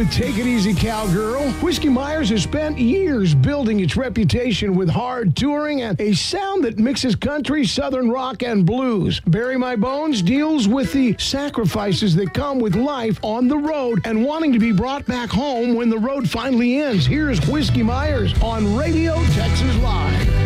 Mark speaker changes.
Speaker 1: with Take It Easy Cowgirl. Whiskey Myers has spent years building its reputation with hard touring and a sound that mixes country, southern rock, and blues. Bury My Bones deals with the sacrifices that come with life on the road and wanting to be brought back home when the road finally ends. Here's Whiskey Myers on Radio Texas Live.